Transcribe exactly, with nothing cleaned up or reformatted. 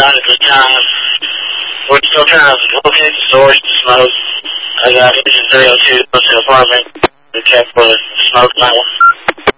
done at the time. We're still trying to locate the source of the smoke. I got Engine three oh two, close to the apartment. We checked for the smoke level.